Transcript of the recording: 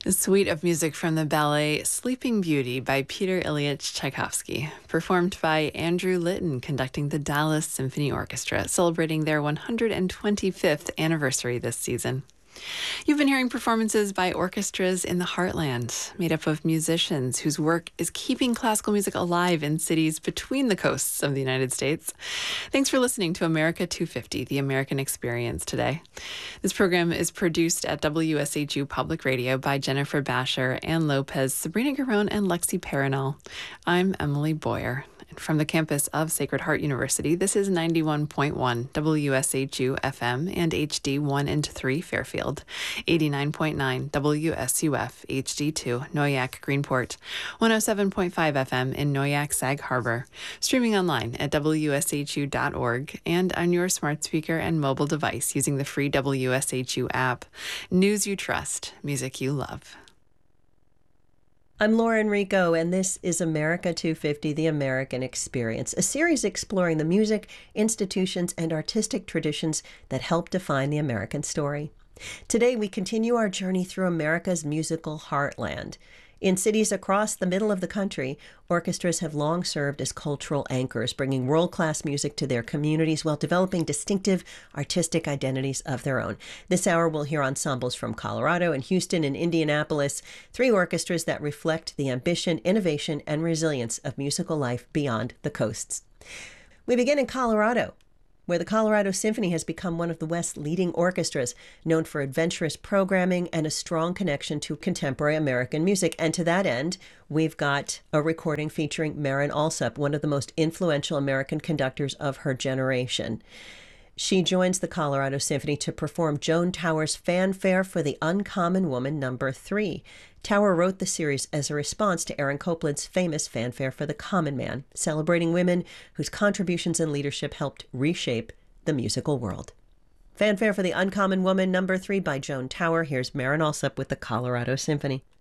A suite of music from the ballet Sleeping Beauty by Peter Ilyich Tchaikovsky, performed by Andrew Litton, conducting the Dallas Symphony Orchestra, celebrating their 125th anniversary this season. You've been hearing performances by orchestras in the heartland, made up of musicians whose work is keeping classical music alive in cities between the coasts of the United States. Thanks for listening to America 250, The American Experience today. This program is produced at WSHU Public Radio by Jennifer Basher, Ann Lopez, Sabrina Garone, and Lexi Paranol. I'm Emily Boyer. From the campus of Sacred Heart University, this is 91.1 WSHU FM and HD 1 and 3 Fairfield, 89.9 WSUF HD2 Noyak Greenport, 107.5 FM in Noyak Sag Harbor, streaming online at WSHU.org and on your smart speaker and mobile device using the free WSHU app. News you trust, music you love. I'm Lauren Rico, and this is America 250, The American Experience, a series exploring the music, institutions, and artistic traditions that help define the American story. Today, we continue our journey through America's musical heartland. In cities across the middle of the country, orchestras have long served as cultural anchors, bringing world-class music to their communities while developing distinctive artistic identities of their own. This hour, we'll hear ensembles from Colorado and Houston and Indianapolis, three orchestras that reflect the ambition, innovation, and resilience of musical life beyond the coasts. We begin in Colorado, where the Colorado Symphony has become one of the West's leading orchestras, known for adventurous programming and a strong connection to contemporary American music. And to that end, we've got a recording featuring Marin Alsop, one of the most influential American conductors of her generation. She joins the Colorado Symphony to perform Joan Tower's Fanfare for the Uncommon Woman No. 3. Tower wrote the series as a response to Aaron Copland's famous Fanfare for the Common Man, celebrating women whose contributions and leadership helped reshape the musical world. Fanfare for the Uncommon Woman No. 3 by Joan Tower. Here's Marin Alsop with the Colorado Symphony.